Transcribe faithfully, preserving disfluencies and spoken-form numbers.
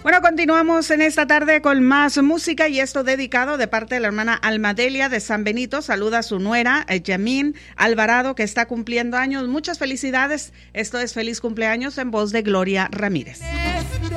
Bueno, continuamos en esta tarde con más música y esto dedicado de parte de la hermana Almadelia de San Benito. Saluda a su nuera, eh, Yamín Alvarado, que está cumpliendo años. Muchas felicidades. Esto es Feliz Cumpleaños en voz de Gloria Ramírez.